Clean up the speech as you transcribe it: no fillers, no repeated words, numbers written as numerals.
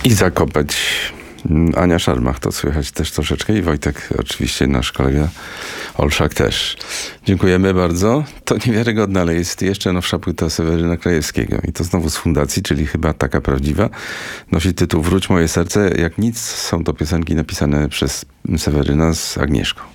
I zakopać Ania Szarmach, to słychać też troszeczkę, i Wojtek, oczywiście nasz kolega Olszak też. Dziękujemy bardzo. To niewiarygodne, ale jest jeszcze nowsza płyta Seweryna Krajewskiego i to znowu z fundacji, czyli chyba taka prawdziwa. Nosi tytuł Wróć moje serce. Jak nic, są to piosenki napisane przez Seweryna z Agnieszką.